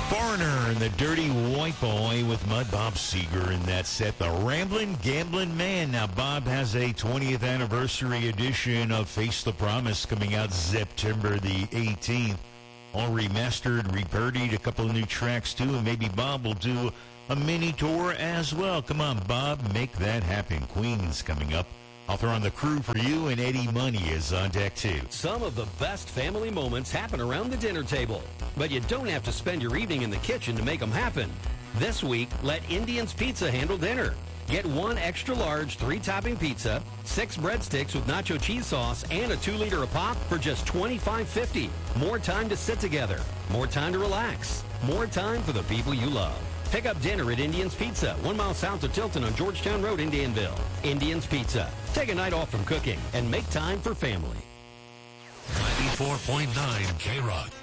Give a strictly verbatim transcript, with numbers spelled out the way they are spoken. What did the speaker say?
Foreigner and the Dirty White Boy with Mud Bob Seger in that set. The Ramblin' Gamblin' Man. Now, Bob has a twentieth anniversary edition of Face the Promise coming out September the eighteenth. All remastered, rebirdied, a couple of new tracks, too, and maybe Bob will do a mini tour as well. Come on, Bob, make that happen. Queen's coming up. I'll throw on the crew for you, and Eddie Money is on deck, too. Some of the best family moments happen around the dinner table, but you don't have to spend your evening in the kitchen to make them happen. This week, let Indian's Pizza handle dinner. Get one extra large three-topping pizza, six breadsticks with nacho cheese sauce, and a two-liter of pop for just twenty-five fifty. More time to sit together, more time to relax, more time for the people you love. Pick up dinner at Indian's Pizza, one mile south of Tilton on Georgetown Road, Indianville. Indian's Pizza. Take a night off from cooking and make time for family. ninety-four point nine K-Rock.